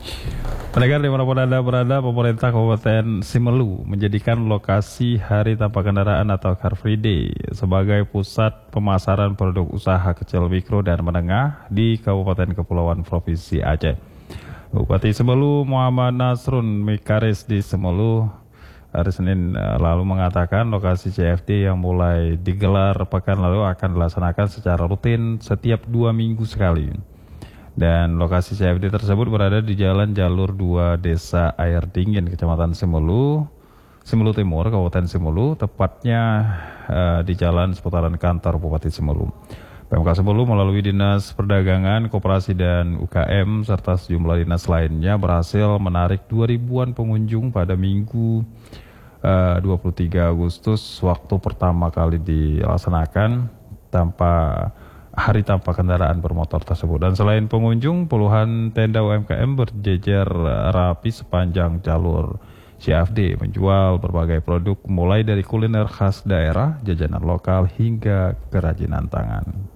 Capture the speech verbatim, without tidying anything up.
Pendengar dimanapun Anda berada, pemerintah Kabupaten Simelu menjadikan lokasi Hari Tanpa Kendaraan atau Car Free Day sebagai pusat pemasaran produk usaha kecil, mikro, dan menengah di Kabupaten Kepulauan Provinsi Aceh. Bupati Simelu Muhammad Nasrun Mikaris di Simelu hari Senin lalu mengatakan lokasi C F D yang mulai digelar pekan lalu akan dilaksanakan secara rutin setiap dua minggu sekali. Dan lokasi C F D tersebut berada di Jalan Jalur dua Desa Air Dingin, Kecamatan Simelu, Simelu Timur, Kabupaten Simelu, tepatnya uh, di jalan seputaran kantor Bupati Simelu. P M K Simelu melalui Dinas Perdagangan, Koperasi dan U K M serta sejumlah dinas lainnya berhasil menarik dua ribuan pengunjung pada Minggu uh, dua puluh tiga Agustus, waktu pertama kali dilaksanakan tanpa Hari Tanpa Kendaraan Bermotor tersebut. Dan selain pengunjung, puluhan tenda U M K M berjejer rapi sepanjang jalur C F D menjual berbagai produk mulai dari kuliner khas daerah, jajanan lokal hingga kerajinan tangan.